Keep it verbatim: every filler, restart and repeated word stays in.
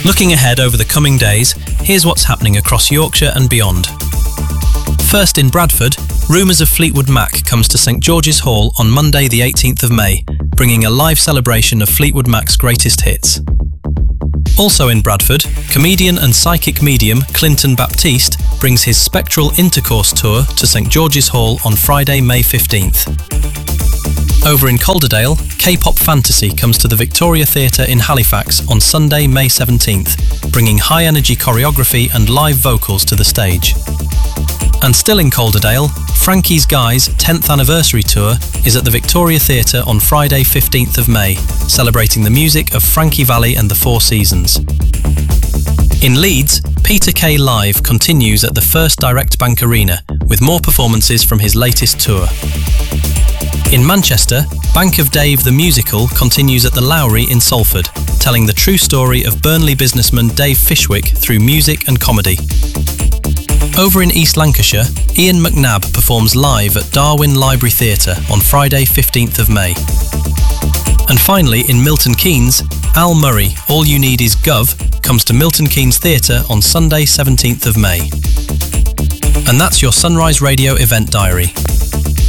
Looking ahead over the coming days, here's what's happening across Yorkshire and beyond. First in Bradford, rumours of Fleetwood Mac comes to St George's Hall on Monday the eighteenth of May, bringing a live celebration of Fleetwood Mac's greatest hits. Also in Bradford, comedian and psychic medium Clinton Baptiste brings his Spectral Intercourse Tour to St George's Hall on Friday, May fifteenth. Over in Calderdale, K-pop Fantasy comes to the Victoria Theatre in Halifax on Sunday, May seventeenth, bringing high-energy choreography and live vocals to the stage. And still in Calderdale, Frankie's Guys' tenth anniversary tour is at the Victoria Theatre on Friday fifteenth of May, celebrating the music of Frankie Valli and the Four Seasons. In Leeds, Peter Kay Live continues at the First Direct Bank Arena, with more performances from his latest tour. In Manchester, Bank of Dave the Musical continues at the Lowry in Salford, telling the true story of Burnley businessman Dave Fishwick through music and comedy. Over in East Lancashire, Ian McNabb performs live at Darwin Library Theatre on Friday fifteenth of May. And finally, in Milton Keynes, Al Murray, All You Need Is Gov, comes to Milton Keynes Theatre on Sunday seventeenth of May. And that's your Sunrise Radio event diary.